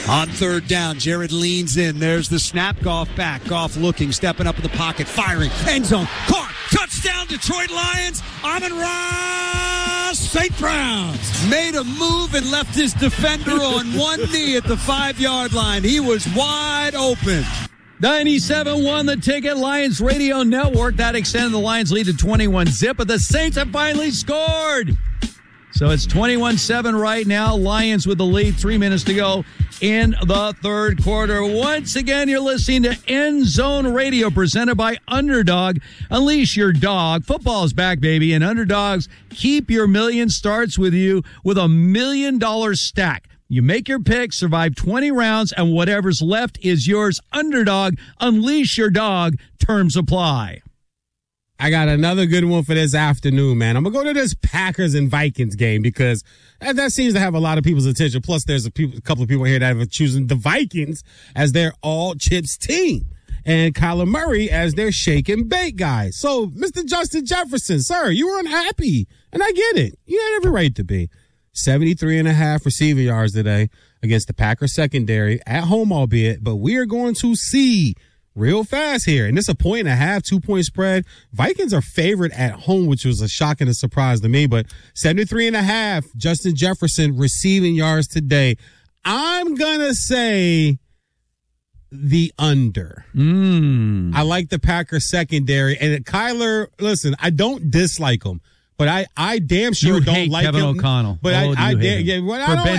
On third down, Jared leans in. There's the snap. Goff back. Goff looking, stepping up in the pocket, firing. End zone. Caught. Touchdown, Detroit Lions. Amon-Ra St. Browns made a move and left his defender on one knee at the 5-yard line. He was wide open. 97-1 the Ticket, Lions Radio Network. That extended the Lions' lead to 21-0, but the Saints have finally scored. So it's 21-7 right now. Lions with the lead. 3 minutes to go in the third quarter. Once again, you're listening to End Zone Radio, presented by Underdog. Unleash your dog. Football's back, baby. And Underdogs, keep your million starts with you with $1 million stack. You make your pick, survive 20 rounds, and whatever's left is yours. Underdog, unleash your dog. Terms apply. I got another good one for this afternoon, man. I'm going to go to this Packers and Vikings game because that seems to have a lot of people's attention. Plus, there's a couple of people here that have chosen the Vikings as their all-chips team and Kyler Murray as their shake and bake guy. So, Mr. Justin Jefferson, sir, you were unhappy, and I get it. You had every right to be. 73.5 receiving yards today against the Packers secondary, at home albeit, but we are going to see real fast here. And it's a 1.5, 2-point spread. Vikings are favored at home, which was a shock and a surprise to me, but 73.5 Justin Jefferson receiving yards today. I'm going to say the under. I like the Packers secondary. And Kyler, listen, I don't dislike him. But I damn sure don't like Kevin him. O'Connell. But I don't hate him.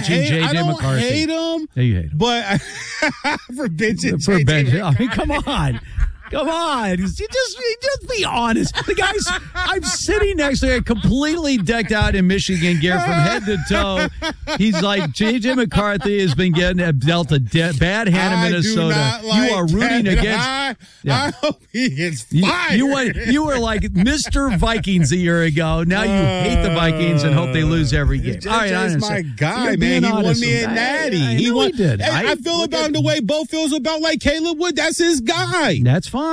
Yeah, you hate him. But for benching For benching. I mean, come on. Come on. Just be honest. The guy's, I'm sitting next to him completely decked out in Michigan gear from head to toe. He's like, J.J. McCarthy has been dealt a bad hand in Minnesota. You are rooting against. I hope he gets fired. You were like Mr. Vikings a year ago. Now you hate the Vikings and hope they lose every game. All right, JJ's my guy, man. He won me a natty. He did. I feel about him the way Bo feels about like Caleb Wood. That's his guy. That's fine.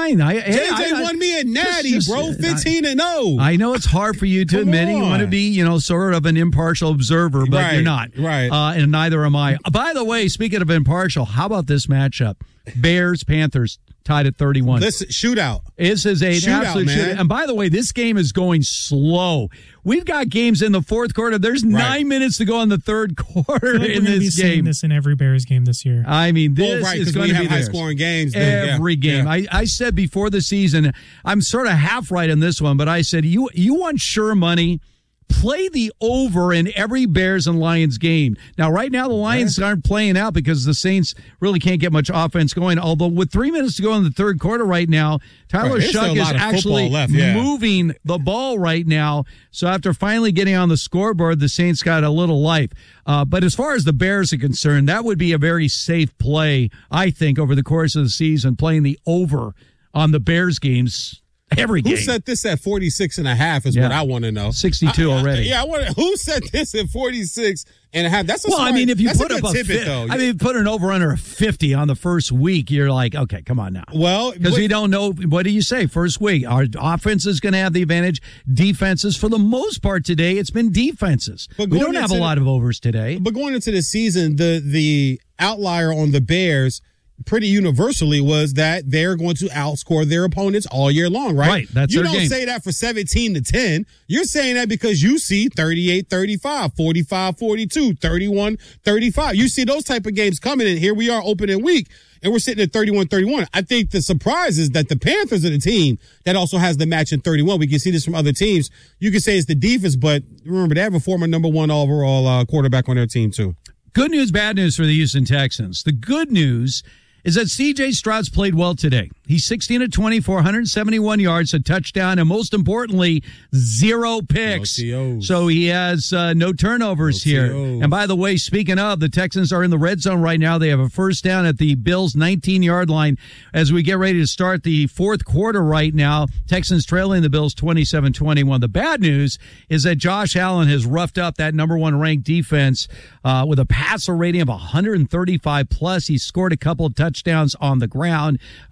JJ won me a natty, bro. 15-0. I know it's hard for you to admit it. You want to be, sort of an impartial observer, but you're not. Right. And neither am I. By the way, speaking of impartial, how about this matchup? Bears-Panthers tied at 31. Listen, shootout. This is an absolute shootout. And by the way, this game is going slow. We've got games in the fourth quarter. There's 9 minutes to go in the third quarter in this game. Seeing this in every Bears game this year. I mean, this is going to be high-scoring games. Every game. Yeah. I said before the season, I'm sort of half right on this one, but I said, you want sure money? Play the over in every Bears and Lions game. Now, right now, the Lions aren't playing out because the Saints really can't get much offense going. Although with 3 minutes to go in the third quarter right now, Tyler Shuck is actually moving the ball right now. So after finally getting on the scoreboard, the Saints got a little life. But as far as the Bears are concerned, that would be a very safe play, I think, over the course of the season, playing the over on the Bears games. Every game. Who set this at 46.5 is what I want to know. 62 already. Who set this at 46.5? That's a well, smart, I mean, if you put up put an over under 50 on the first week, you're like, okay, come on now. Well, because we don't know. What do you say? First week, our offense is going to have the advantage. Defenses, for the most part today, it's been defenses. We don't have a lot of overs today. But going into the season, the outlier on the Bears pretty universally was that they're going to outscore their opponents all year long, right? Right, that's you their don't game. say that for 17-10. You're saying that because you see 38-35, 45-42, 31-35. You see those type of games coming in. Here we are opening week, and we're sitting at 31-31. I think the surprise is that the Panthers are the team that also has the match in 31. We can see this from other teams. You can say it's the defense, but remember, they have a former number 1 overall quarterback on their team, too. Good news, bad news for the Houston Texans. The good news is that C.J. Stroud's played well today. He's 16 of 20 for 171 yards, a touchdown, and most importantly, 0 picks. So he has no turnovers here. And by the way, speaking of, the Texans are in the red zone right now. They have a first down at the Bills' 19-yard line as we get ready to start the fourth quarter right now. Texans trailing the Bills 27-21. The bad news is that Josh Allen has roughed up that number 1 ranked defense with a passer rating of 135+. He scored a couple of touchdowns on the ground. DJ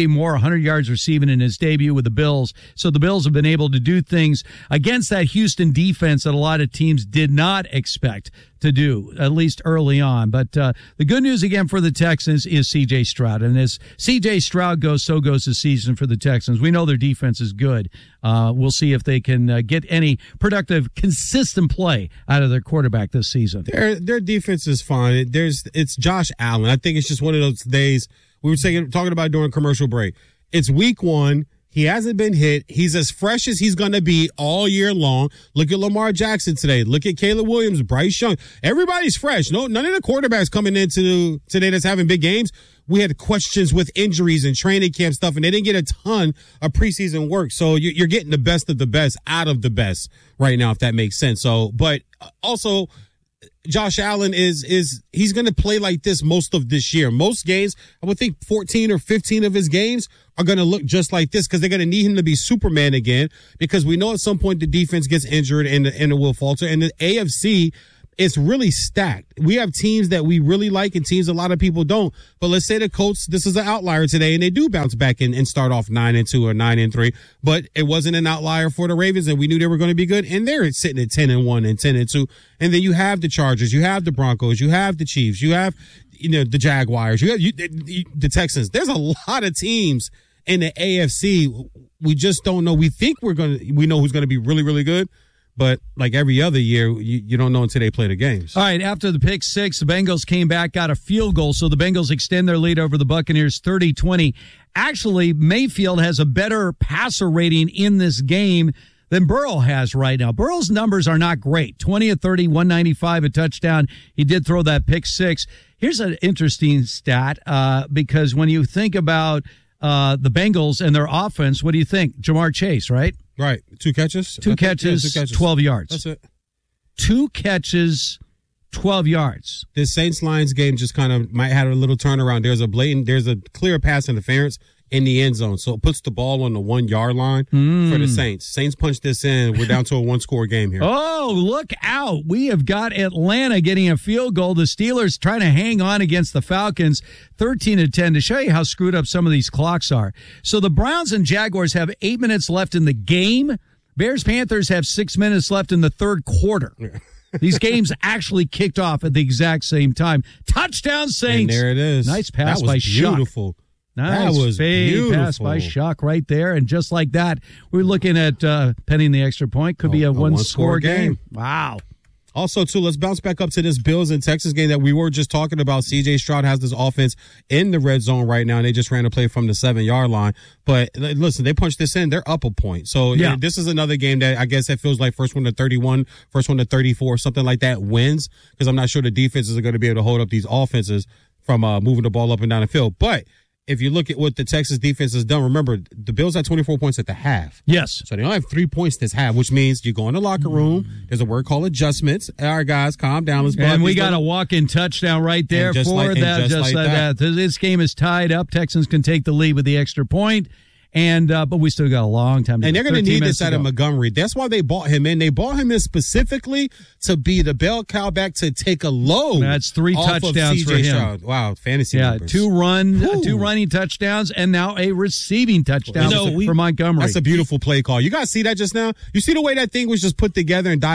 DJ Moore, 100 yards receiving in his debut with the Bills. So the Bills have been able to do things against that Houston defense that a lot of teams did not expect to do, at least early on. But the good news again for the Texans is C.J. Stroud. And as C.J. Stroud goes, so goes the season for the Texans. We know their defense is good. We'll see if they can get any productive, consistent play out of their quarterback this season. Their defense is fine. It's Josh Allen. I think it's just one of those days we were talking about during commercial break. It's week 1. He hasn't been hit. He's as fresh as he's going to be all year long. Look at Lamar Jackson today. Look at Caleb Williams, Bryce Young. Everybody's fresh. None of the quarterbacks coming into today that's having big games. We had questions with injuries and training camp stuff, and they didn't get a ton of preseason work. So you're getting the best of the best out of the best right now, if that makes sense. So, but also, Josh Allen he's going to play like this most of this year. Most games, I would think 14 or 15 of his games are going to look just like this because they're going to need him to be Superman again, because we know at some point the defense gets injured and it will falter. And the AFC is really stacked. We have teams that we really like and teams a lot of people don't. But let's say the Colts, this is an outlier today, and they do bounce back and start off 9-2 or 9-3. But it wasn't an outlier for the Ravens, and we knew they were going to be good. And they're sitting at 10-1 and 10-2. And then you have the Chargers, you have the Broncos, you have the Chiefs, you have the Jaguars, you have the Texans. There's a lot of teams in the AFC. We just don't know. We think we know who's going to be really, really good. But like every other year, you don't know until they play the games. All right, after the pick 6, the Bengals came back, got a field goal, so the Bengals extend their lead over the Buccaneers 30-20. Actually, Mayfield has a better passer rating in this game than Burrow has right now. Burrow's numbers are not great. 20 of 30, 195, a touchdown. He did throw that pick 6. Here's an interesting stat, because when you think about the Bengals and their offense, what do you think? Jamar Chase, right? Right. 2 catches? 2 catches, 12 yards. That's it. 2 catches, 12 yards. This Saints-Lions game just kind of might have a little turnaround. There's a clear pass interference in the end zone. So it puts the ball on the 1 yard line for the Saints. Saints punch this in. We're down to a 1-score game here. Oh, look out. We have got Atlanta getting a field goal. The Steelers trying to hang on against the Falcons 13-10 to show you how screwed up some of these clocks are. So the Browns and Jaguars have 8 minutes left in the game. Bears-Panthers have 6 minutes left in the third quarter. These games actually kicked off at the exact same time. Touchdown, Saints. And there it is. Nice pass that was by Shuck. Beautiful. Nice that was beautiful. Pass by Shuck right there. And just like that, we're looking at penning the extra point. Could be a one-score game. Wow. Also, too, let's bounce back up to this Bills and Texas game that we were just talking about. C.J. Stroud has this offense in the red zone right now, and they just ran a play from the 7-yard line. But listen, they punched this in. They're up a point. So yeah, this is another game that I guess it feels like first one to 31, first one to 34, something like that wins, because I'm not sure the defenses are going to be able to hold up these offenses from moving the ball up and down the field. But if you look at what the Texas defense has done, remember, the Bills had 24 points at the half. Yes. So they only have 3 points this half, which means you go in the locker room. There's a word called adjustments. All right, guys, calm down. And we got a walk-in touchdown right there for that. Just like that. This game is tied up. Texans can take the lead with the extra point. But we still got a long time to go. And they're going to need this out of Montgomery. That's why they bought him in. They bought him in specifically to be the bell cow back to take a load. That's 3 touchdowns for him. Stroud. Wow, fantasy numbers. 2 running touchdowns, and now a receiving touchdown for Montgomery. That's a beautiful play call. You guys see that just now? You see the way that thing was just put together and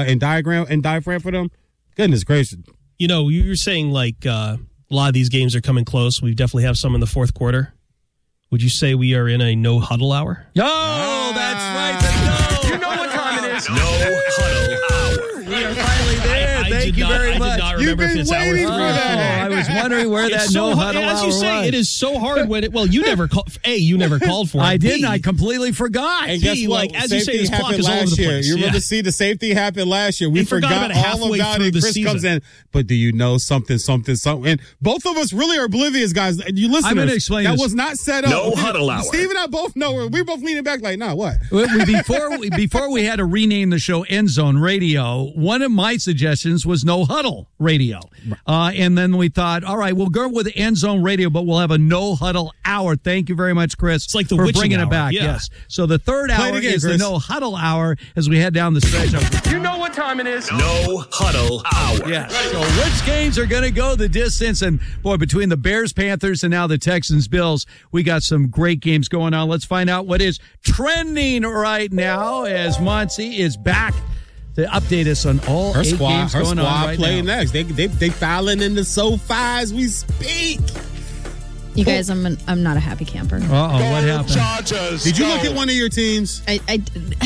diaphragm for them? Goodness gracious. You're saying like a lot of these games are coming close. We definitely have some in the fourth quarter. Would you say we are in a no huddle hour? Oh, that's right. You know what time it is. No huddle hour. We are finally there. Thank you very much. I did not remember if it's hour 3 or 4. I was wondering where that no huddle hour was. As you say, it is so hard when you never called for it. I didn't. I completely forgot. And guess what? As you say, this clock is all over the place. You remember the safety happened last year. We forgot all about it. Chris comes in. But do you know something? And both of us really are oblivious, guys. You listen. I'm going to explain that this. Was not set up. No huddle hour. Steve and I both know. We're both leaning back like, what? Before we had to rename the show End Zone Radio, one of my suggestions was was no huddle radio. And then we thought, all right, we'll go with End Zone Radio, but we'll have a no huddle hour. Thank you very much, Chris. It's like the for witching bringing hour. it back. Yeah. Yes. So the third hour again, is the Chris. no huddle hour as we head down the stretch. You know what time it is. No huddle hour. Yes. So which games are going to go the distance? And boy, between the Bears, Panthers, and now the Texans, Bills, we got some great games going on. Let's find out what is trending right now as Monty is back to update us on all Her 8 squad, games her going on squad right playing now. next. They filing in the SoFi as we speak. You guys, I'm not a happy camper. Uh-oh, what happened? Did you look at one of your teams? I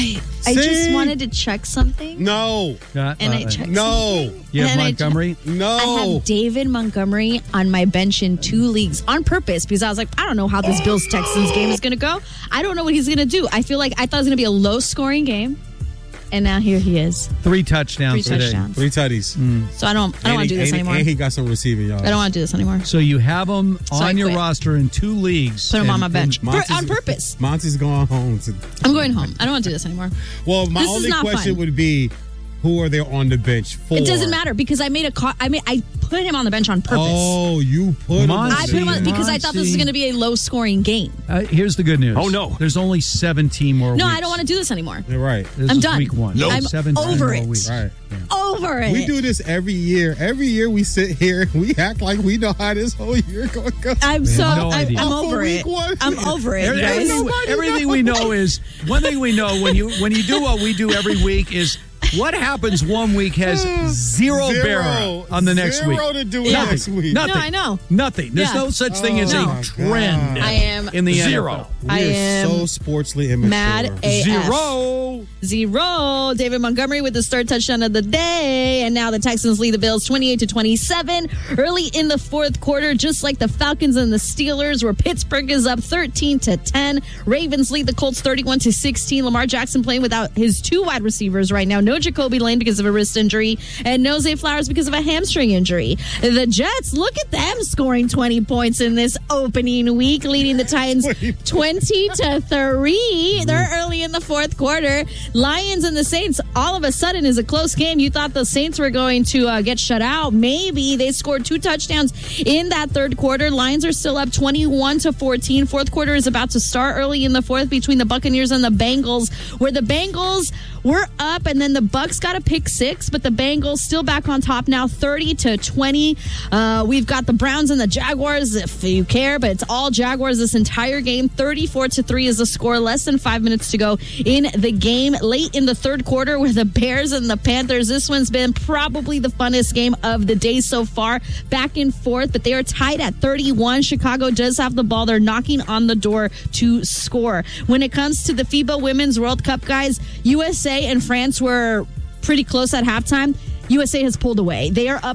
just wanted to check something. No. And I checked No. something. You have and Montgomery? No. I have David Montgomery on my bench in 2 leagues on purpose because I was like, I don't know how this Bills-Texans game is going to go. I don't know what he's going to do. I thought it was going to be a low-scoring game. And now here he is. 3 touchdowns 3 today. touchdowns. 3 tutties. So I don't want to do this anymore. And he got some receiving yards. I don't want to do this anymore. So you have him So I on your quit. roster in 2 leagues. Put him on my and- bench. Monty's- On purpose. Monty's going home. I'm going home. I don't want to do this anymore. Well, my This is only not question fun. would be, who are they on the bench for? It doesn't matter because I put him on the bench on purpose. Oh, you put him on I put him on the because I thought this was going to be a low-scoring game. Here's the good news. Oh, no. There's only 17 more No, weeks. I don't want to do this anymore. You're right. This I'm is done. week 1. Nope. I'm 17 over more it. weeks. Right. Over it. We do this every year. Every year we sit here and we act like we know how this whole year going to go. I'm no idea. I'm For over week it. one. I'm over it, guys. Everything we know is one thing we know when you do what we do every week is what happens one week has zero bearer on the next week. Zero to do Yeah. next week. Nothing. No, I know. Nothing. There's Yeah. no such thing as Oh, a my trend. God. I am in the Zero. NFL. We I are am so sportsly immature. mad AF. Zero. 0. David Montgomery with the third touchdown of the day. And now the Texans lead the Bills 28-27. Early in the fourth quarter, just like the Falcons and the Steelers, where Pittsburgh is up 13-10. Ravens lead the Colts 31-16. Lamar Jackson playing without his 2 wide receivers right now. No Jacoby Lane because of a wrist injury. And no Zay Flowers because of a hamstring injury. The Jets, look at them scoring 20 points in this opening week, leading the Titans 20-3. They're early in the fourth quarter. Lions and the Saints, all of a sudden, is a close game. You thought the Saints were going to get shut out. Maybe. They scored 2 touchdowns in that third quarter. Lions are still up 21-14. Fourth quarter is about to start early in the fourth between the Buccaneers and the Bengals, where the Bengals were up and then the Bucs got a pick 6, but the Bengals still back on top now 30-20. We've got the Browns and the Jaguars, if you care, but it's all Jaguars this entire game. 34-3 is the score. Less than 5 minutes to go in the game. Late in the third quarter with the Bears and the Panthers. This one's been probably the funnest game of the day so far. Back and forth, but they are tied at 31. Chicago does have the ball. They're knocking on the door to score. When it comes to the FIBA Women's World Cup, guys, USA and France were pretty close at halftime. USA has pulled away. They are up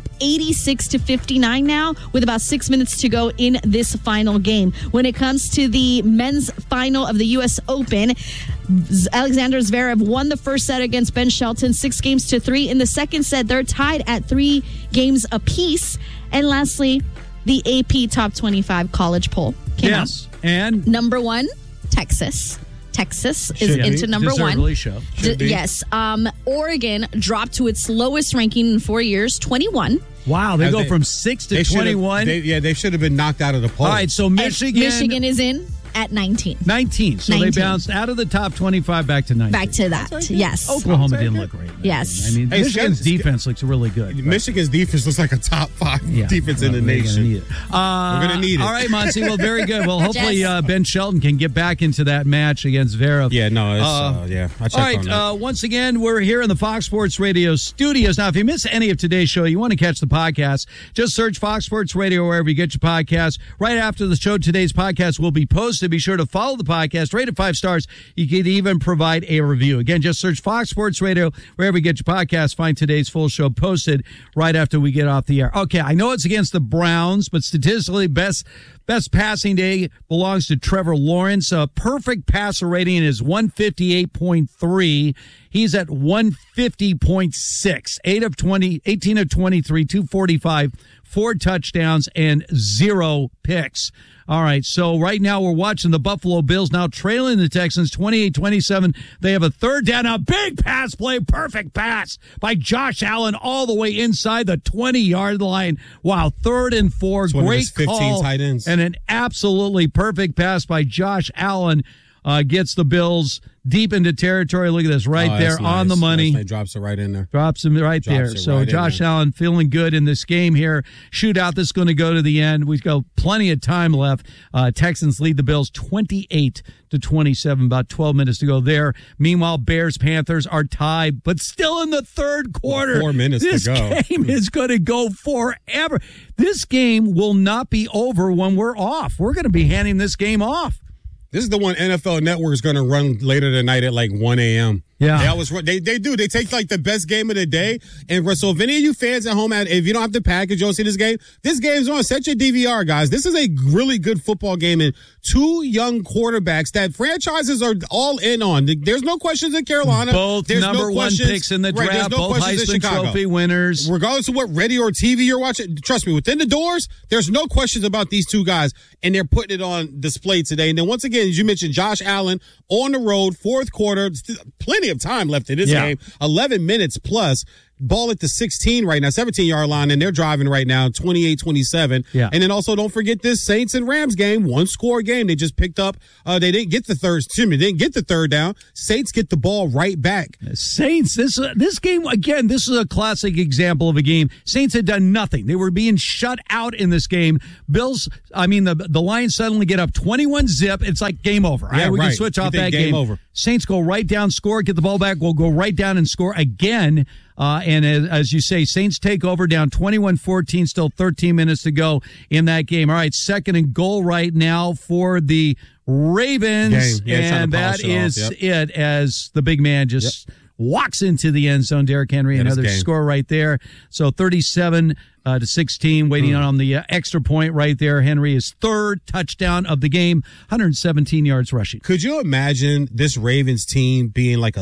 86-59 now with about 6 minutes to go in this final game. When it comes to the men's final of the U.S. Open, Alexander Zverev won the first set against Ben Shelton 6-3. In the second set, they're tied at 3 games apiece. And lastly, the AP Top 25 college poll came out. Yes. And Number 1, Texas. Texas is Should be. into number 1. Deservedly so. Should be. Yes. Oregon dropped to its lowest ranking in 4 years, 21. wow, they As go they- from 6 to They should've- 21. They should have been knocked out of the poll. All right, so And Michigan is in at 19. 19. So 19. they bounced out of the top 25 back to 19. Back to that. Yes. Oklahoma didn't look great. Yes. I mean, Hey, Michigan's Scott- defense looks really good. but- Michigan's defense looks like a top 5 Yeah, defense in the well, they're gonna nation. need it. We're gonna need it. All right, Monty. Well, very good. Well, hopefully Yes. Ben Shelton can get back into that match against Zverev. Yeah, no, it's, yeah. I checked All right. on that. Once again, we're here in the Fox Sports Radio studios. Now, if you miss any of today's show, you want to catch the podcast, just search Fox Sports Radio wherever you get your podcasts. Right after the show, today's podcast will be posted. Be sure to follow the podcast, rate it 5 stars. You can even provide a review. Again, just search Fox Sports Radio wherever you get your podcast. Find today's full show posted right after we get off the air. Okay, I know it's against the Browns, but statistically, best passing day belongs to Trevor Lawrence. A perfect passer rating is 158.3. He's at 150.6, 18 of 23, 245, 4 touchdowns, and 0 picks. All right, so right now we're watching the Buffalo Bills now trailing the Texans 28-27. They have a third down. A big pass play, perfect pass by Josh Allen all the way inside the 20-yard line. Wow, 3rd and 4, great call. Tight ends. And an absolutely perfect pass by Josh Allen gets the Bills deep into territory. Look at this right there on the money. Nice. Drops it right in there. Drops him right there. So right Josh Allen feeling good in this game here. Shootout that's going to go to the end. We've got plenty of time left. Texans lead the Bills 28-27. About 12 minutes to go there. Meanwhile, Bears-Panthers are tied, but still in the third quarter. 4 minutes to go. This game is going to go forever. This game will not be over when we're off. We're going to be handing this game off. This is the one NFL Network is going to run later tonight at like 1 a.m. Yeah. They do. They take like the best game of the day. And so if any of you fans at home, if you don't have the package, you'll see this game's on. Set your DVR, guys. This is a really good football game. And 2 young quarterbacks that franchises are all in on. There's no questions in Carolina. Both There's number no 1 picks in the draft. There's no both Heisman Trophy winners. Regardless of what radio or TV you're watching, trust me, within the doors, there's no questions about these 2 guys. And they're putting it on display today. And then once again, as you mentioned, Josh Allen on the road, 4th quarter, plenty of time left in this game, 11 minutes plus. Ball at the 16 right now, 17-yard line, and they're driving right now, 28-27. Yeah. And then also don't forget this Saints and Rams game, 1-score game. They just picked up. They didn't get the third down. Saints get the ball right back. Saints, this game, again, this is a classic example of a game. Saints had done nothing. They were being shut out in this game. The Lions suddenly get up 21-zip. It's like game over. Yeah, we can switch off that game. Over. Saints go right down, score, get the ball back. We'll go right down and score again. And as you say, Saints take over down 21-14, still 13 minutes to go in that game. All right, 2nd and goal right now for the Ravens. And that is it as the big man just walks into the end zone. Derrick Henry, another score right there. So 37-16, waiting on the extra point right there. Henry's 3rd touchdown of the game, 117 yards rushing. Could you imagine this Ravens team being like a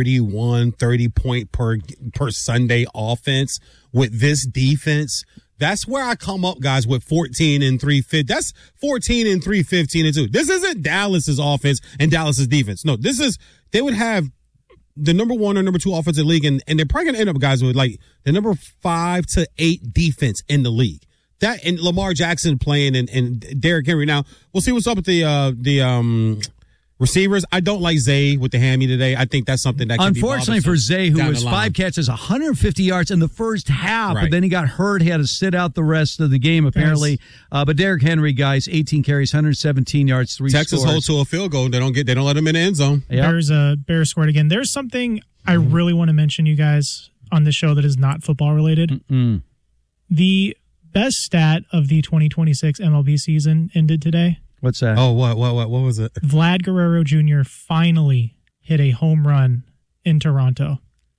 30 point per Sunday offense with this defense? That's where I come up, guys, with 14-3. That's 14-3, 15-2. This isn't Dallas's offense and Dallas's defense. No, they would have the number 1 or number 2 offensive league, and they're probably going to end up, guys, with like the number 5 to 8 defense in the league. That and Lamar Jackson playing and Derrick Henry. Now we'll see what's up with the receivers. I don't like Zay with the hammy today. I think that's something that can unfortunately be for Zay, who was 5 catches. catches, 150 yards in the first half, but then he got hurt. He had to sit out the rest of the game apparently. But Derrick Henry, guys, 18 carries, 117 yards, 3 Texas scores. holds to a field goal. They don't let him in the end zone. Yep. Bears scored again. There's something I really want to mention, you guys, on this show that is not football related. The best stat of the 2026 MLB season ended today. What's that? Oh, what was it? Vlad Guerrero Jr. finally hit a home run in Toronto.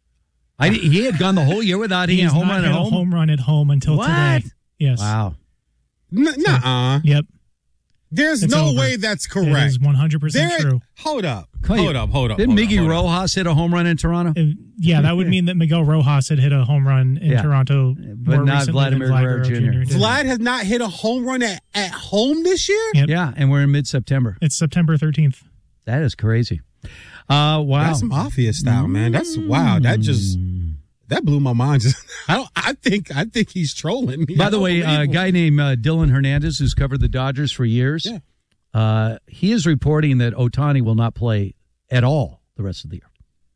He had gone the whole year without hitting a home run at home? A home run at home until today. Yes. Wow. Nuh-uh. Yep. There's no way that's correct. It is 100% true. Hold up. Didn't Miggy Rojas hit a home run in Toronto? That would mean that Miguel Rojas had hit a home run in Toronto, but not Vladimir Guerrero Jr. Vlad has not hit a home run at home this year? Yep. Yeah, and we're in mid-September. It's September 13th. That is crazy. Wow. That's Mafia style, man. That's wow. That blew my mind. I think he's trolling me. By the way, a guy named Dylan Hernandez, who's covered the Dodgers for years, he is reporting that Ohtani will not play at all the rest of the year.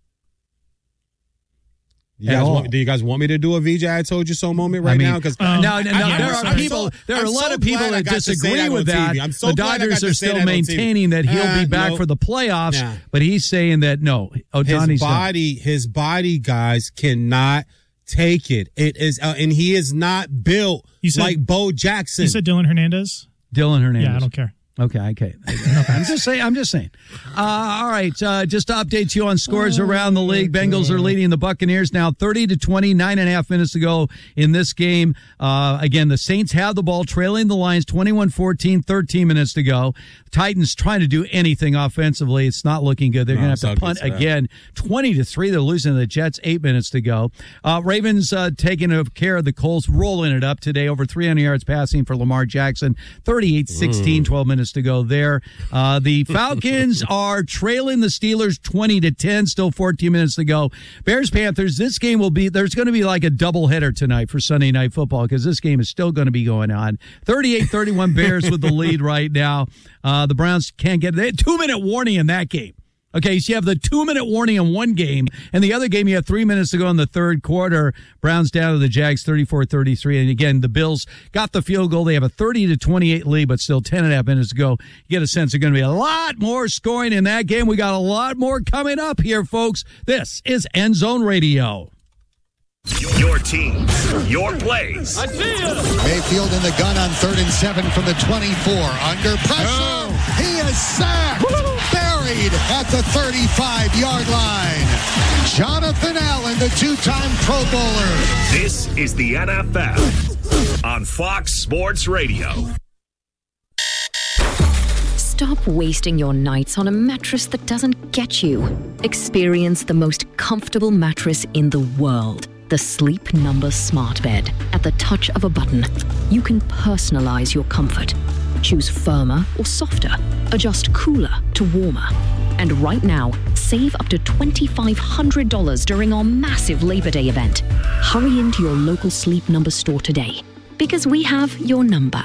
Do you guys want me to do a VJ I told you so moment now? Because there are a lot of people that disagree with that. The Dodgers are still maintaining that he'll be back for the playoffs, but he's saying that no, Ohtani's his body, guys, cannot take it. It is, and he is not built like Bo Jackson. You said Dylan Hernandez? Dylan Hernandez. Yeah, I don't care. Okay. I'm just saying. All right. Just to update you on scores around the league. Bengals are leading the Buccaneers now 30-20, 9.5 minutes to go in this game. Again, the Saints have the ball, trailing the Lions 21-14, 13 minutes to go. Titans trying to do anything offensively. It's not looking good. They're going to have to punt again. 20-3. They're losing to the Jets, 8 minutes to go. Ravens taking care of the Colts, rolling it up today. Over 300 yards passing for Lamar Jackson. 38-16, 12 minutes to go there. The Falcons are trailing the Steelers 20-10, still 14 minutes to go. Bears-Panthers, this game there's going to be like a doubleheader tonight for Sunday Night Football because this game is still going to be going on. 38-31 Bears with the lead right now. The Browns can't get it. 2-minute warning in that game. Okay, so you have the 2-minute warning in one game, and the other game you have 3 minutes to go in the third quarter. Browns down to the Jags 34-33. And again, the Bills got the field goal. They have a 30-28 lead, but still 10.5 minutes to go. You get a sense there's going to be a lot more scoring in that game. We got a lot more coming up here, folks. This is End Zone Radio. Your team, your plays. I see you. Mayfield in the gun on 3rd and 7 from the 24. Under pressure. He is sacked. Buried at the 35-yard line. Jonathan Allen, the two-time Pro Bowler. This is the NFL on Fox Sports Radio. Stop wasting your nights on a mattress that doesn't get you. Experience the most comfortable mattress in the world. The Sleep Number Smart Bed. At the touch of a button, you can personalize your comfort. Choose firmer or softer. Adjust cooler to warmer. And right now, save up to $2,500 during our massive Labor Day event. Hurry into your local Sleep Number store today, because we have your number.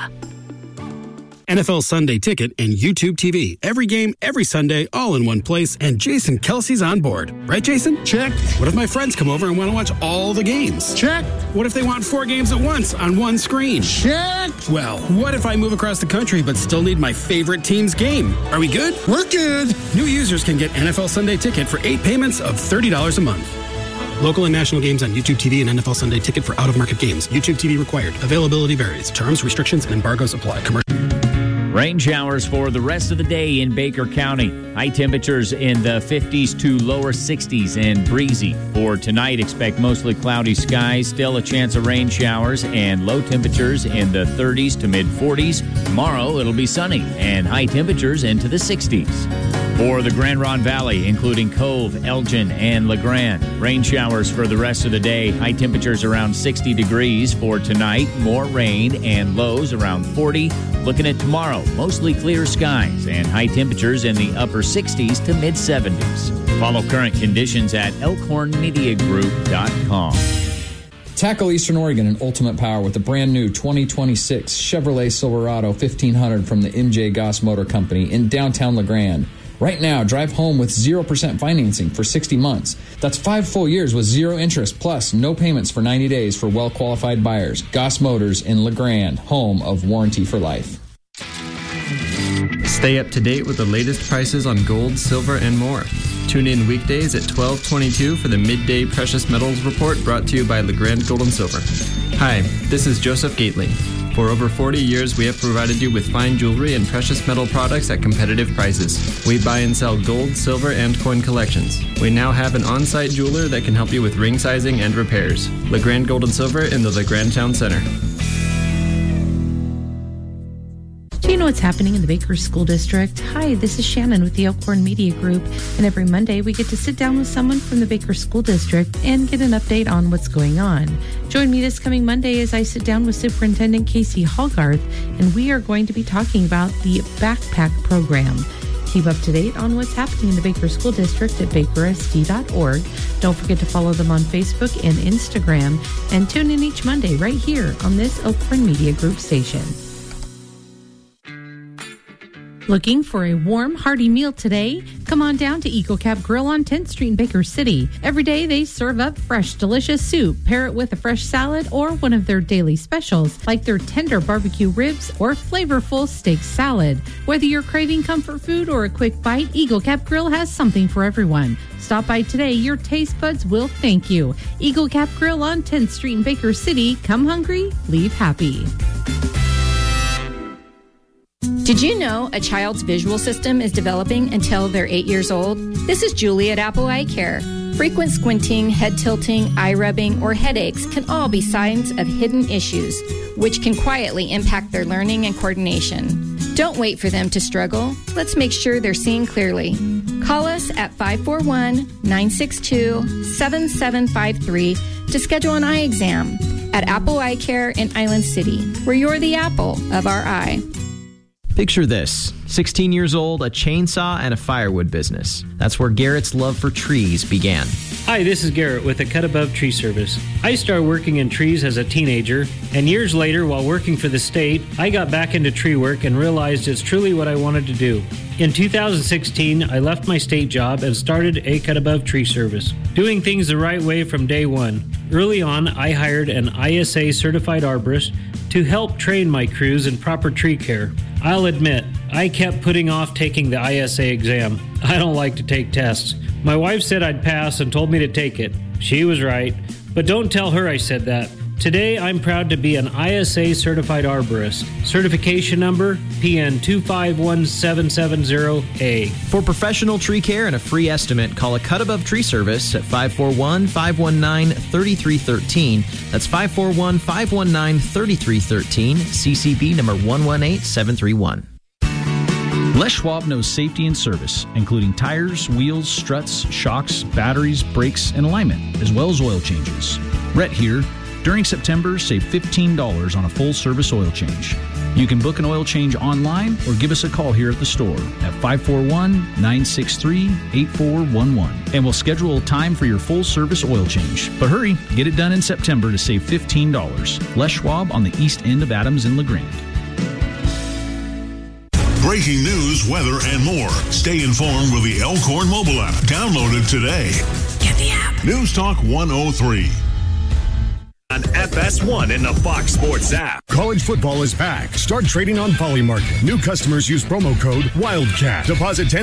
NFL Sunday Ticket and YouTube TV. Every game, every Sunday, all in one place, and Jason Kelsey's on board. Right, Jason? Check. What if my friends come over and want to watch all the games? Check. What if they want 4 games at once on one screen? Check. Well, what if I move across the country but still need my favorite team's game? Are we good? We're good. New users can get NFL Sunday Ticket for 8 payments of $30 a month. Local and national games on YouTube TV and NFL Sunday Ticket for out-of-market games. YouTube TV required. Availability varies. Terms, restrictions, and embargoes apply. Rain showers for the rest of the day in Baker County. High temperatures in the 50s to lower 60s and breezy. For tonight, expect mostly cloudy skies, still a chance of rain showers, and low temperatures in the 30s to mid-40s. Tomorrow, it'll be sunny and high temperatures into the 60s. For the Grand Ronde Valley, including Cove, Elgin, and LeGrand. Rain showers for the rest of the day. High temperatures around 60 degrees for tonight. More rain and lows around 40. Looking at tomorrow, mostly clear skies and high temperatures in the upper 60s to mid-70s. Follow current conditions at elkhornmediagroup.com. Tackle Eastern Oregon in ultimate power with the brand new 2026 Chevrolet Silverado 1500 from the MJ Goss Motor Company in downtown LeGrand. Right now, drive home with 0% financing for 60 months. That's 5 full years with 0 interest, plus no payments for 90 days for well-qualified buyers. Goss Motors in LeGrand, home of Warranty for Life. Stay up to date with the latest prices on gold, silver, and more. Tune in weekdays at 12:22 for the Midday Precious Metals Report brought to you by LeGrand Gold and Silver. Hi, this is Joseph Gately. For over 40 years, we have provided you with fine jewelry and precious metal products at competitive prices. We buy and sell gold, silver, and coin collections. We now have an on-site jeweler that can help you with ring sizing and repairs. LeGrand Gold and Silver in the LeGrand Town Center. Do you know what's happening in the Baker School District? Hi, this is Shannon with the Elkhorn Media Group, and every Monday we get to sit down with someone from the Baker School District and get an update on what's going on. Join me this coming Monday as I sit down with Superintendent Casey Hallgarth, and we are going to be talking about the Backpack Program. Keep up to date on what's happening in the Baker School District at bakersd.org. Don't forget to follow them on Facebook and Instagram, and tune in each Monday right here on this Elkhorn Media Group station. Looking for a warm, hearty meal today? Come on down to EcoCap Grill on 10th Street in Baker City. Every day they serve up fresh, delicious soup. Pair it with a fresh salad or one of their daily specials, like their tender barbecue ribs or flavorful steak salad. Whether you're craving comfort food or a quick bite, EcoCap Grill has something for everyone. Stop by today. Your taste buds will thank you. EcoCap Grill on 10th Street in Baker City. Come hungry, leave happy. Did you know a child's visual system is developing until they're 8 years old? This is Julie at Apple Eye Care. Frequent squinting, head tilting, eye rubbing, or headaches can all be signs of hidden issues, which can quietly impact their learning and coordination. Don't wait for them to struggle. Let's make sure they're seeing clearly. Call us at 541-962-7753 to schedule an eye exam at Apple Eye Care in Island City, where you're the apple of our eye. Picture this, 16 years old, a chainsaw, and a firewood business. That's where Garrett's love for trees began. Hi, this is Garrett with the Cut Above Tree Service. I started working in trees as a teenager, and years later, while working for the state, I got back into tree work and realized it's truly what I wanted to do. In 2016, I left my state job and started a Cut Above Tree Service, doing things the right way from day one. Early on, I hired an ISA certified arborist to help train my crews in proper tree care. I'll admit, I kept putting off taking the ISA exam. I don't like to take tests. My wife said I'd pass and told me to take it. She was right, but don't tell her I said that. Today, I'm proud to be an ISA certified arborist. Certification number PN 251770A. For professional tree care and a free estimate, call a Cut Above Tree Service at 541-519-3313. That's 541-519-3313. CCB number 118731. Les Schwab knows safety and service, including tires, wheels, struts, shocks, batteries, brakes, and alignment, as well as oil changes. Rhett here. During September, save $15 on a full-service oil change. You can book an oil change online or give us a call here at the store at 541-963-8411. And we'll schedule a time for your full-service oil change. But hurry, get it done in September to save $15. Les Schwab on the east end of Adams in LaGrande. Breaking news, weather, and more. Stay informed with the Elkhorn mobile app. Download it today. Get the app. News Talk 103. On FS1 in the Fox Sports app. College football is back. Start trading on Polymarket. New customers use promo code WILDCAT. Deposit $10